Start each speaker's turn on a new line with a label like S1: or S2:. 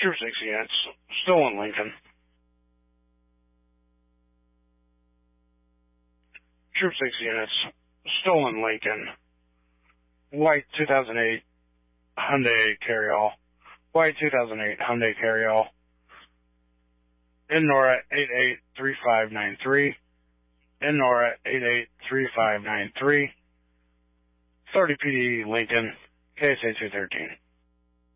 S1: Troop 6 units, stolen Lincoln. Troop 6 units, stolen Lincoln. White 2008 Hyundai Carryall. White 2008 Hyundai Carryall. NORA 883593. NORA 883593. 30 PD Lincoln, KSA 213.